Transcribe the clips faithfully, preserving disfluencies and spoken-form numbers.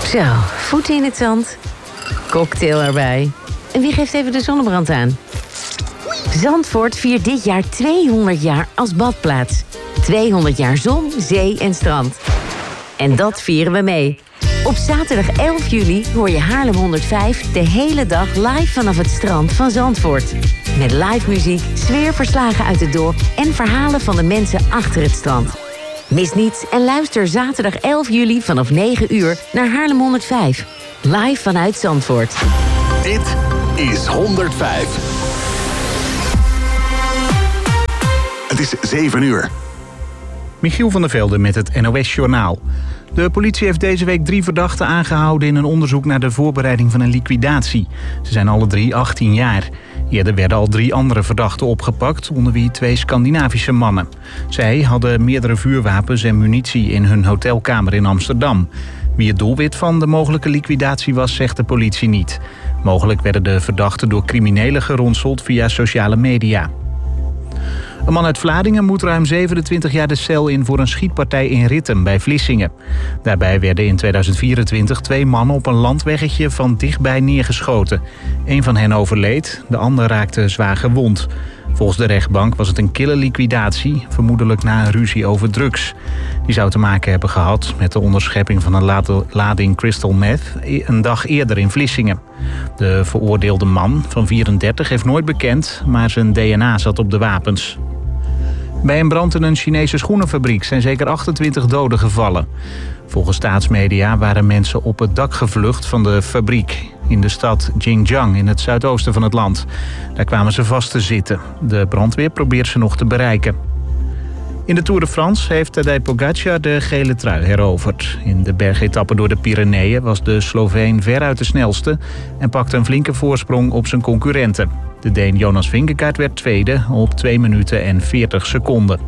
Zo, voeten in het zand. Cocktail erbij. En wie geeft even de zonnebrand aan? Zandvoort viert dit jaar tweehonderd jaar als badplaats. tweehonderd jaar zon, zee en strand. En dat vieren we mee. Op zaterdag elf juli hoor je Haarlem honderdvijf de hele dag live vanaf het strand van Zandvoort. Met live muziek, sfeerverslagen uit het dorp en verhalen van de mensen achter het strand. Mis niets en luister zaterdag elf juli vanaf negen uur naar Haarlem honderdvijf. Live vanuit Zandvoort. Dit is honderdvijf. Het is zeven uur. Michiel van der Velde met het N O S-journaal. De politie heeft deze week drie verdachten aangehouden in een onderzoek naar de voorbereiding van een liquidatie. Ze zijn alle drie achttien jaar. Eerder werden al drie andere verdachten opgepakt, onder wie twee Scandinavische mannen. Zij hadden meerdere vuurwapens en munitie in hun hotelkamer in Amsterdam. Wie het doelwit van de mogelijke liquidatie was, zegt de politie niet. Mogelijk werden de verdachten door criminelen geronseld via sociale media. Een man uit Vlaardingen moet ruim zevenentwintig jaar de cel in voor een schietpartij in Ritten bij Vlissingen. Daarbij werden in tweeduizend vierentwintig twee mannen op een landweggetje van dichtbij neergeschoten. Eén van hen overleed, de ander raakte zwaar gewond. Volgens de rechtbank was het een kille liquidatie, vermoedelijk na een ruzie over drugs. Die zou te maken hebben gehad met de onderschepping van een lading crystal meth een dag eerder in Vlissingen. De veroordeelde man van vierendertig heeft nooit bekend, maar zijn D N A zat op de wapens. Bij een brand in een Chinese schoenenfabriek zijn zeker achtentwintig doden gevallen. Volgens staatsmedia waren mensen op het dak gevlucht van de fabriek in de stad Xinjiang in het zuidoosten van het land. Daar kwamen ze vast te zitten. De brandweer probeert ze nog te bereiken. In de Tour de France heeft Tadej Pogacar de gele trui heroverd. In de bergetappe door de Pyreneeën was de Sloveen veruit de snelste en pakte een flinke voorsprong op zijn concurrenten. De Deen Jonas Vingegaard werd tweede op twee minuten en veertig seconden.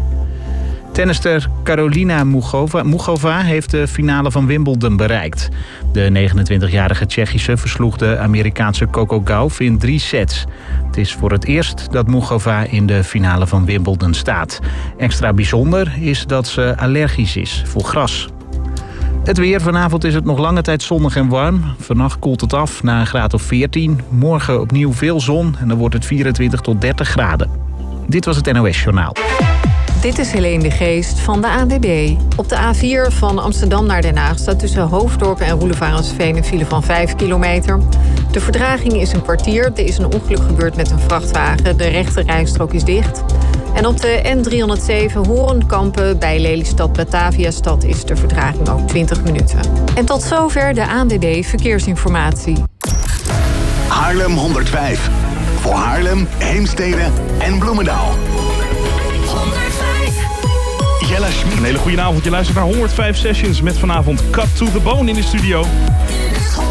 Tennister Karolina Muchova, Muchova heeft de finale van Wimbledon bereikt. De negenentwintigjarige Tsjechische versloeg de Amerikaanse Coco Gauff in drie sets. Het is voor het eerst dat Muchova in de finale van Wimbledon staat. Extra bijzonder is dat ze allergisch is voor gras. Het weer. Vanavond is het nog lange tijd zonnig en warm. Vannacht koelt het af naar een graad of veertien. Morgen opnieuw veel zon en dan wordt het vierentwintig tot dertig graden. Dit was het N O S-journaal. Dit is Helene de Geest van de A N W B. Op de A vier van Amsterdam naar Den Haag staat tussen Hoofddorp en Roelevarensveen een file van vijf kilometer. De vertraging is een kwartier. Er is een ongeluk gebeurd met een vrachtwagen. De rechte rijstrook is dicht. En op de N driehonderdzeven Horenkampen bij Lelystad Bataviastad is de vertraging ook twintig minuten. En tot zover de A N W B Verkeersinformatie. Haarlem honderdvijf. Voor Haarlem, Heemstede en Bloemendaal. Jelle Schmid. Een hele goede avond. Je luistert naar honderdvijf Sessions met vanavond Cut to the Bone in de studio.